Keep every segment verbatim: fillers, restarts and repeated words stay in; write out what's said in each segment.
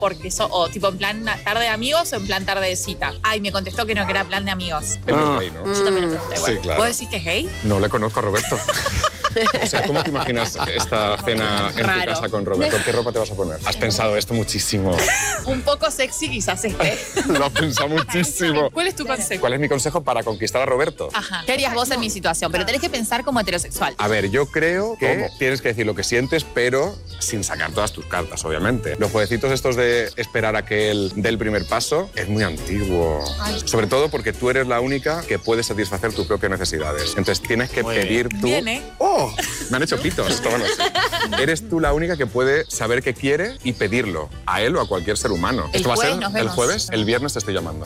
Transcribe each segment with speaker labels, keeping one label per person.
Speaker 1: porque eso, o tipo en plan tarde de amigos o en plan tarde de cita. Ay, me contestó que no, que era plan de amigos.
Speaker 2: Ah. Gay, ¿no?
Speaker 1: Yo también lo pregunté.
Speaker 2: Sí,
Speaker 1: Bueno.
Speaker 2: claro.
Speaker 1: ¿Vos decís que es gay?
Speaker 2: No le conozco a Roberto. O sea, ¿cómo te imaginas esta cena en
Speaker 1: Raro.
Speaker 2: tu casa con Roberto? ¿Qué ropa te vas a poner? Has pensado esto muchísimo.
Speaker 1: Un poco sexy quizás esté.
Speaker 2: Lo has pensado muchísimo.
Speaker 1: ¿Cuál es tu consejo?
Speaker 2: ¿Cuál es mi consejo para conquistar a Roberto?
Speaker 1: Ajá. ¿Qué harías vos en mi situación? Pero tenés que pensar como heterosexual.
Speaker 2: A ver, yo creo que ¿Cómo? Tienes que decir lo que sientes, pero sin sacar todas tus cartas, obviamente. Los jueguecitos estos de esperar a que él dé el primer paso es muy antiguo.
Speaker 1: Ay.
Speaker 2: Sobre todo porque tú eres la única que puede satisfacer tus propias necesidades. Entonces tienes que
Speaker 3: Muy
Speaker 2: pedir
Speaker 3: bien.
Speaker 2: tú...
Speaker 1: Bien, ¿eh?
Speaker 2: ¡Oh! Me han hecho pitos. Bueno, sí. Eres tú la única que puede saber qué quiere y pedirlo. A él o a cualquier ser humano.
Speaker 1: El
Speaker 2: ¿Esto va a
Speaker 1: jueves
Speaker 2: ser
Speaker 1: nos
Speaker 2: el
Speaker 1: vemos.
Speaker 2: jueves? El viernes te estoy llamando.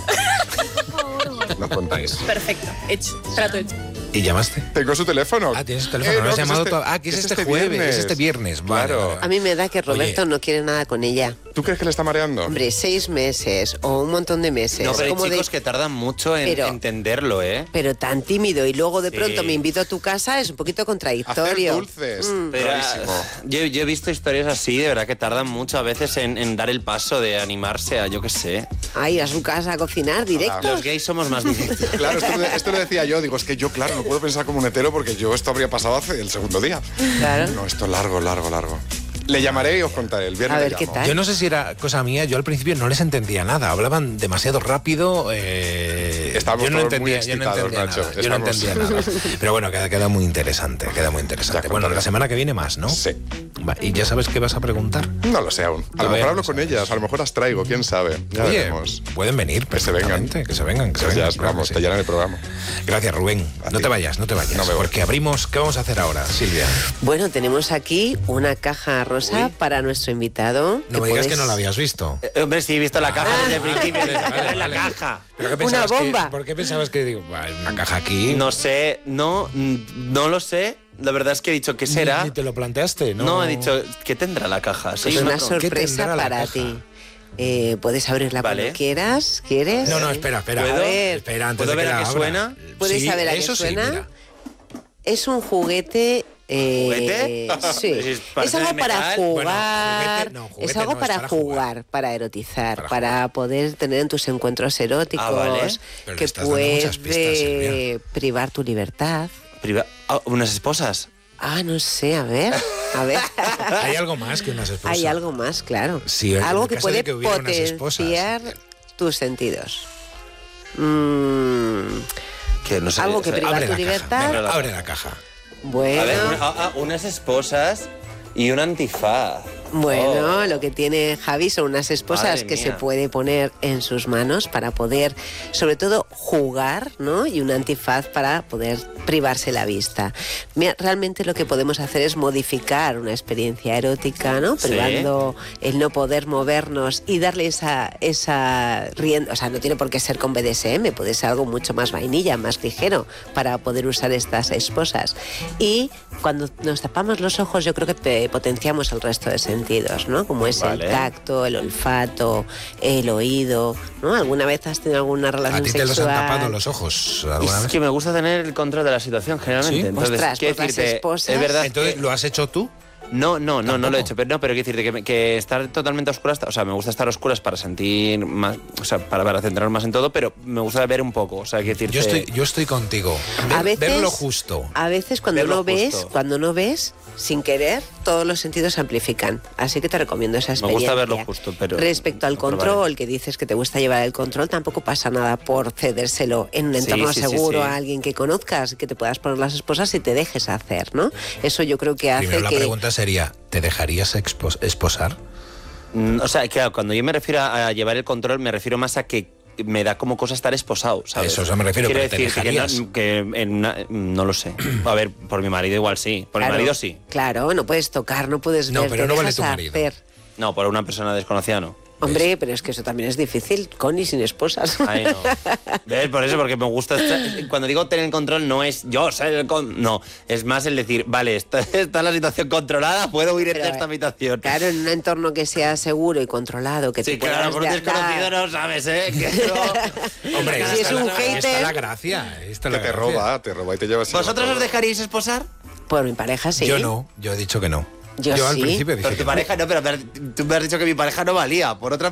Speaker 2: Nos contáis.
Speaker 1: Perfecto. Hecho. Trato hecho.
Speaker 4: ¿Y llamaste?
Speaker 2: Tengo su teléfono.
Speaker 4: Ah, tienes el teléfono,
Speaker 2: Eh,
Speaker 4: no has
Speaker 2: que es
Speaker 4: llamado
Speaker 2: este-
Speaker 4: to- Ah, que es,
Speaker 2: es
Speaker 4: este,
Speaker 2: este
Speaker 4: jueves,
Speaker 2: viernes.
Speaker 4: es este viernes. Vale,
Speaker 2: Claro.
Speaker 4: vale, vale.
Speaker 5: A mí me da que Roberto
Speaker 4: Oye.
Speaker 5: no quiere nada con ella.
Speaker 2: ¿Tú crees que le está mareando?
Speaker 5: Hombre, seis meses o un montón de meses.
Speaker 3: No, pero hay
Speaker 5: como de-
Speaker 3: chicos que tardan mucho en
Speaker 5: Pero-
Speaker 3: entenderlo, ¿eh?
Speaker 5: Pero tan tímido y luego de
Speaker 3: Sí.
Speaker 5: pronto me invito a tu casa es un poquito
Speaker 2: Hacer
Speaker 5: contradictorio.
Speaker 2: dulces.
Speaker 5: Mm.
Speaker 3: Pero,
Speaker 2: Rarísimo.
Speaker 3: ah, yo, yo he visto historias así, de verdad, que tardan mucho a veces en, en dar el paso de animarse a, yo qué sé.
Speaker 5: A ir a su casa a cocinar directo.
Speaker 3: Los gays somos más directos.
Speaker 2: Claro, esto, esto lo decía yo. Digo, es que yo, claro, no puedo pensar como un hetero porque yo esto habría pasado hace el segundo día.
Speaker 5: Claro.
Speaker 2: No, esto largo, largo, largo. Le llamaré y os contaré. El viernes
Speaker 5: A ver
Speaker 2: le
Speaker 5: qué
Speaker 2: llamo.
Speaker 5: tal.
Speaker 4: Yo no sé si era cosa mía, yo al principio no les entendía nada, hablaban demasiado rápido. Eh,
Speaker 2: Estábamos
Speaker 4: yo no
Speaker 2: todos
Speaker 4: entendía,
Speaker 2: muy
Speaker 4: yo no
Speaker 2: excitados,
Speaker 4: entendía
Speaker 2: Nacho.
Speaker 4: nada. Yo no
Speaker 2: Estamos-
Speaker 4: entendía nada. Pero bueno, queda, queda muy interesante, queda muy interesante.
Speaker 2: Ya
Speaker 4: Bueno,
Speaker 2: contaré.
Speaker 4: la semana que viene más, ¿no?
Speaker 2: Sí.
Speaker 4: Va, ¿y ya sabes qué vas a preguntar?
Speaker 2: No lo sé aún. A lo
Speaker 4: Todavía
Speaker 2: mejor hablo
Speaker 4: no
Speaker 2: con
Speaker 4: sabes.
Speaker 2: ellas, a lo mejor las traigo, quién sabe. Ya
Speaker 4: Oye,
Speaker 2: veremos.
Speaker 4: pueden venir
Speaker 2: Que se vengan.
Speaker 4: perfectamente, que se vengan, que se
Speaker 2: Pues
Speaker 4: vengan.
Speaker 2: ya,
Speaker 4: claro
Speaker 2: vamos,
Speaker 4: que
Speaker 2: te
Speaker 4: sí.
Speaker 2: llenan el programa.
Speaker 4: Gracias, Rubén.
Speaker 2: A
Speaker 4: No
Speaker 2: ti.
Speaker 4: te vayas, no te vayas.
Speaker 2: No me voy.
Speaker 4: Porque abrimos, ¿qué vamos a hacer ahora, Silvia?
Speaker 5: Bueno, tenemos aquí una caja rosa para nuestro invitado.
Speaker 4: No me digas
Speaker 5: puedes-
Speaker 4: que no la habías visto.
Speaker 3: Eh, Hombre, sí, he visto la caja desde el
Speaker 4: vale,
Speaker 3: principio.
Speaker 4: vale,
Speaker 3: desde
Speaker 4: vale,
Speaker 3: la
Speaker 4: vale.
Speaker 3: caja.
Speaker 4: ¿Pero qué
Speaker 5: Una
Speaker 4: pensabas que-
Speaker 5: bomba.
Speaker 4: ¿Por qué pensabas que digo, "Bah, una caja aquí?
Speaker 3: No sé, no, mm, no lo sé. La verdad es que he dicho, ¿qué
Speaker 4: Ni-
Speaker 3: será?
Speaker 4: Ni te lo planteaste, ¿no?
Speaker 3: No, he dicho, ¿qué tendrá la caja? Sí,
Speaker 5: Es una
Speaker 3: no-
Speaker 5: sorpresa
Speaker 4: tendrá la
Speaker 5: para
Speaker 4: caja?
Speaker 5: ti. Eh, puedes abrirla
Speaker 3: Vale.
Speaker 5: cuando quieras, ¿quieres?
Speaker 4: No, no, espera, espera.
Speaker 3: ¿Puedo?
Speaker 5: A ver.
Speaker 4: Espera, antes
Speaker 3: ¿Puedo
Speaker 4: de que
Speaker 3: ver a
Speaker 4: la
Speaker 3: qué
Speaker 4: abra.
Speaker 3: suena?
Speaker 5: ¿Puedes
Speaker 4: Sí,
Speaker 5: saber a qué
Speaker 4: eso sí,
Speaker 5: suena?
Speaker 4: mira.
Speaker 5: Es un juguete. eh,
Speaker 3: ¿Juguete?
Speaker 5: Sí.
Speaker 3: Es
Speaker 5: Es
Speaker 3: parte
Speaker 5: algo
Speaker 3: de
Speaker 5: para
Speaker 3: metal.
Speaker 5: jugar.
Speaker 4: Bueno, juguete no, juguete
Speaker 5: es algo
Speaker 4: no, es
Speaker 5: para,
Speaker 4: para
Speaker 5: jugar,
Speaker 4: jugar.
Speaker 5: para erotizar,
Speaker 4: Para
Speaker 5: para,
Speaker 4: jugar.
Speaker 5: poder tener en tus encuentros eróticos,
Speaker 3: Ah, vale.
Speaker 4: Pero le
Speaker 5: que
Speaker 4: estás dando
Speaker 5: puede
Speaker 4: muchas pistas, Silvia.
Speaker 5: privar tu libertad.
Speaker 3: Priva- ah, ¿Unas esposas?
Speaker 5: Ah, no sé, a ver, a ver.
Speaker 4: Hay algo más que unas esposas.
Speaker 5: Hay algo más, claro.
Speaker 4: Sí, en
Speaker 5: algo
Speaker 4: el
Speaker 5: que
Speaker 4: caso de
Speaker 5: puede
Speaker 4: que hubiera unas esposas.
Speaker 5: potenciar tus sentidos. Mm,
Speaker 3: Que no sé.
Speaker 5: Algo que
Speaker 3: o sea,
Speaker 5: priva
Speaker 4: Abre
Speaker 5: tu
Speaker 4: la
Speaker 5: libertad.
Speaker 4: caja. Venga,
Speaker 3: la-
Speaker 4: abre la caja.
Speaker 5: Bueno,
Speaker 3: A ver, una- ah, ah, unas esposas y un antifaz.
Speaker 5: bueno,
Speaker 3: Oh.
Speaker 5: lo que tiene Javi son unas esposas
Speaker 3: Madre
Speaker 5: que se
Speaker 3: mía.
Speaker 5: puede poner en sus manos para poder, sobre todo, jugar, ¿no? Y un antifaz para poder privarse la vista. Mira, realmente lo que podemos hacer es modificar una experiencia erótica, ¿no?
Speaker 3: Sí.
Speaker 5: Privando el no poder movernos y darle esa, esa rienda. O sea, no tiene por qué ser con B D S M, puede ser algo mucho más vainilla, más ligero, para poder usar estas esposas. Y cuando nos tapamos los ojos, yo creo que pe- potenciamos el resto de sentidos, ¿no? Como es
Speaker 3: Vale.
Speaker 5: el tacto, el olfato, el oído, ¿no? ¿Alguna vez has tenido alguna
Speaker 4: ¿A
Speaker 5: relación
Speaker 4: ti te los
Speaker 5: sexual?
Speaker 4: han tapado los ojos
Speaker 3: Y
Speaker 4: alguna
Speaker 3: es
Speaker 4: vez?
Speaker 3: que me gusta tener el control de la situación, generalmente.
Speaker 4: ¿Sí?
Speaker 3: Entonces,
Speaker 5: Ostras,
Speaker 3: quiero
Speaker 5: pues las
Speaker 3: decirte,
Speaker 5: esposas-
Speaker 3: es verdad
Speaker 4: Entonces,
Speaker 3: que-
Speaker 4: ¿lo has hecho tú?
Speaker 3: No, no, no, no lo he
Speaker 4: ¿Tampoco?
Speaker 3: hecho, pero no, pero quiero decirte que, me- que estar totalmente a oscuras, o sea, me gusta estar a oscuras para sentir más, o sea, para, para centrarme más en todo, pero me gusta ver un poco, o sea, quiero decirte...
Speaker 4: Yo estoy, yo estoy contigo. Ver,
Speaker 5: A veces,
Speaker 4: ver lo justo.
Speaker 5: A veces cuando
Speaker 3: Ver lo
Speaker 5: no ves,
Speaker 3: justo.
Speaker 5: cuando no ves, sin querer, todos los sentidos se amplifican. Así que te recomiendo esa
Speaker 3: Me
Speaker 5: experiencia.
Speaker 3: gusta ver lo justo, pero...
Speaker 5: Respecto al
Speaker 3: lo probaré.
Speaker 5: control, que dices que te gusta llevar el control, tampoco pasa nada por cedérselo en un
Speaker 3: Sí,
Speaker 5: entorno
Speaker 3: sí, sí,
Speaker 5: seguro
Speaker 3: sí.
Speaker 5: a alguien que conozcas, que te puedas poner las esposas y te dejes hacer, ¿no? Eso yo creo que hace
Speaker 4: Primero la
Speaker 5: que...
Speaker 4: pregunta sería, ¿te dejarías expos- esposar?
Speaker 3: Mm, O sea, claro, cuando yo me refiero a, a llevar el control, me refiero más a que me da como cosa estar esposado, ¿sabes?
Speaker 4: Eso, eso me refiero,
Speaker 3: Quiero
Speaker 4: pero ¿te
Speaker 3: decir que,
Speaker 4: dejarías?
Speaker 3: no, que en una- no lo sé. A ver, por mi marido igual sí. Por
Speaker 5: Claro,
Speaker 3: mi marido sí.
Speaker 5: Claro, no puedes tocar, no puedes
Speaker 4: No,
Speaker 5: ver,
Speaker 4: pero
Speaker 5: te
Speaker 4: no vale
Speaker 5: dejas
Speaker 4: tu marido.
Speaker 5: hacer.
Speaker 3: No, por una persona desconocida no.
Speaker 5: Hombre, pero es que eso también es difícil, con y sin esposas.
Speaker 3: Ay, no. ¿Ves? Por eso, porque me gusta... estar- cuando digo tener control, no es yo ser el con... No, es más el decir, vale, está, está la situación controlada, puedo huir
Speaker 5: Pero,
Speaker 3: de esta habitación.
Speaker 5: Claro, en un entorno que sea seguro y controlado, que
Speaker 3: Sí,
Speaker 5: te
Speaker 3: claro,
Speaker 5: puedas
Speaker 3: por un
Speaker 5: dar-
Speaker 3: desconocido no sabes, ¿eh? Que no.
Speaker 4: Hombre,
Speaker 5: Si
Speaker 4: ahí
Speaker 5: es
Speaker 4: está
Speaker 5: un
Speaker 4: la- ahí está
Speaker 5: hater-
Speaker 4: la gracia. ahí está
Speaker 2: Que
Speaker 4: la
Speaker 2: te
Speaker 4: gracia.
Speaker 2: roba, te roba y te llevas...
Speaker 3: ¿Vosotros os dejaríais esposar?
Speaker 5: Por mi pareja, sí.
Speaker 4: Yo no, yo he dicho que no.
Speaker 5: Yo
Speaker 4: al
Speaker 5: sí.
Speaker 4: principio dije
Speaker 3: Pero
Speaker 4: que
Speaker 3: tu
Speaker 4: no.
Speaker 3: pareja no, pero me has- tú me has dicho que mi pareja no valía. Por otra